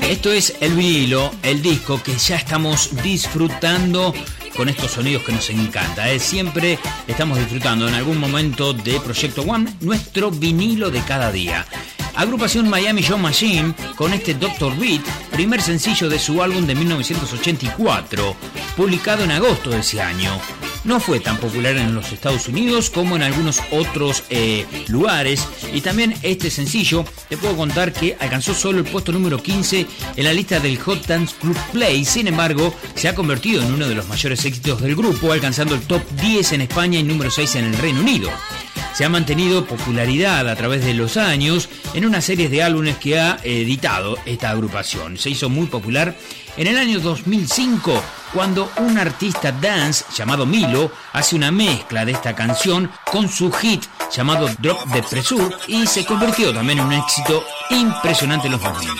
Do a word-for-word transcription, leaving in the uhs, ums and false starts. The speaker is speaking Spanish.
Esto es el vinilo, el disco que ya estamos disfrutando con estos sonidos que nos encanta, ¿eh? Siempre estamos disfrutando en algún momento de Proyecto One, nuestro vinilo de cada día. Agrupación Miami Sound Machine con este doctor Beat, primer sencillo de su álbum de mil novecientos ochenta y cuatro, publicado en agosto de ese año. No fue tan popular en los Estados Unidos como en algunos otros eh, lugares, y también este sencillo te puedo contar que alcanzó solo el puesto número quince en la lista del Hot Dance Club Play. Sin embargo, se ha convertido en uno de los mayores éxitos del grupo, alcanzando el top diez en España y número seis en el Reino Unido. Se ha mantenido popularidad a través de los años en una serie de álbumes que ha editado esta agrupación. Se hizo muy popular en el año dos mil cinco, cuando un artista dance llamado Milo hace una mezcla de esta canción con su hit llamado Drop the Pressure, y se convirtió también en un éxito impresionante en los dos mil.